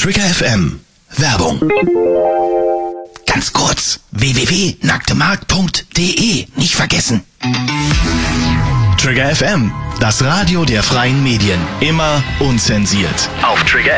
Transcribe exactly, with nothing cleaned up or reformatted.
Trigger F M. Werbung. Ganz kurz. w w w punkt nacktemarkt punkt de. Nicht vergessen. Trigger F M. Das Radio der freien Medien. Immer unzensiert. Auf Trigger